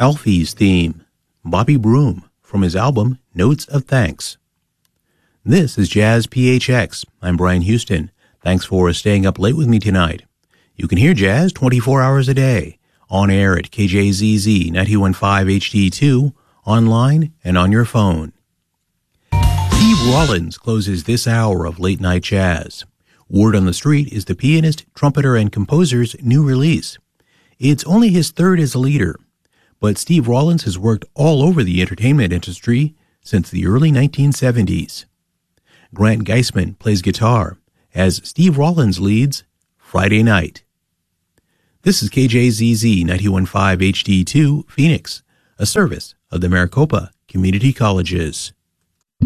Alfie's theme, Bobby Broom, from his album Notes of Thanks. This is Jazz PHX. I'm Brian Houston. Thanks for staying up late with me tonight. You can hear jazz 24 hours a day, on air at KJZZ 91.5 HD2, online and on your phone. Steve Rollins closes this hour of Late Night Jazz. Word on the Street is the pianist, trumpeter, and composer's new release. It's only his third as a leader, but Steve Rollins has worked all over the entertainment industry since the early 1970s. Grant Geisman plays guitar as Steve Rollins leads Friday Night. This is KJZZ 91.5 HD2, Phoenix, a service of the Maricopa Community Colleges.